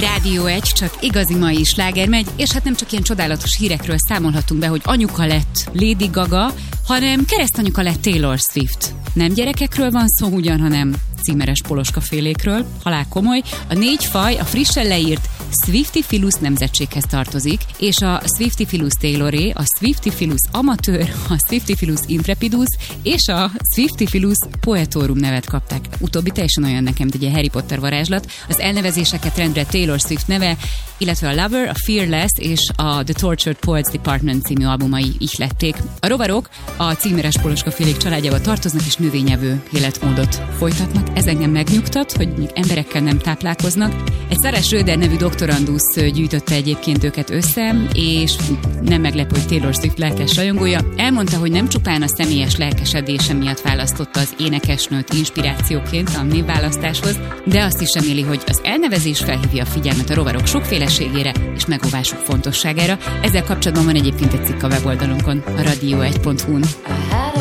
Rádió 1, csak igazi mai sláger megy, és hát nem csak ilyen csodálatos hírekről számolhatunk be, hogy anyuka lett Lady Gaga, hanem keresztanyuka lett Taylor Swift. Nem gyerekekről van szó ugyan, hanem címeres poloskafélékről, halál komoly. A 4 faj a frissen leírt Swiftifilus nemzetséghez tartozik, és a Swiftifilus tayloré, a Swiftifilus amateur, a Swiftifilus intrepidus és a Swiftifilus poetorum nevet kapták. Utóbbi teljesen olyan nekem, mint egy Harry Potter varázslat. Az elnevezéseket rendre Taylor Swift neve, illetve a Lover, a Fearless és a The Tortured Poets Department című albumai ihlették. A rovarok a címeres poloskafélék családjába tartoznak és növényevő életmódot folytatnak. Ez engem megnyugtat, hogy emberekkel nem táplálkoznak. Egy Sarah Schroeder nevű doktorandusz gyűjtötte egyébként őket össze, és nem meglepő, hogy Taylor Swift lelkes rajongója. Elmondta, hogy nem csupán a személyes lelkesedése miatt választotta az énekesnőt inspirációként a névválasztáshoz, de azt is reméli, hogy az elnevezés felhívja a figyelmet a rovarok sokféleségére és megóvásuk fontosságára. Ezzel kapcsolatban van egyébként egy cikk a weboldalunkon, a radio1.hu-n.